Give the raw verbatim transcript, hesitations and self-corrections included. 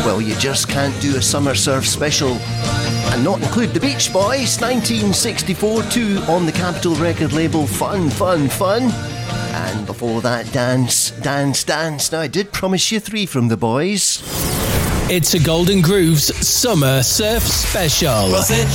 well, you just can't do a summer surf special and not include the Beach Boys. Nineteen sixty-four, two on the Capitol record label. Fun, fun, fun. And before that, Dance, Dance, Dance. Now, I did promise you three from the boys. It's a Golden Grooves Summer Surf Special. Was it